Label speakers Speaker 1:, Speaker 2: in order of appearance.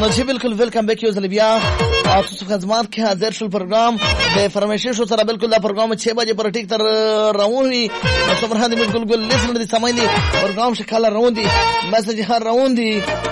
Speaker 1: نو چې بالکل ویلکم بیک یو ځل بیا تاسو خدمات کې حاضر شول پروګرام د فرمایشي شو سره بالکل دا پروګرام 6 بجې پر ټیک تر رواني نو سمره دې بالکل لیسن دي سمای دي پروګرام شکل روان دي میسج هر روان دي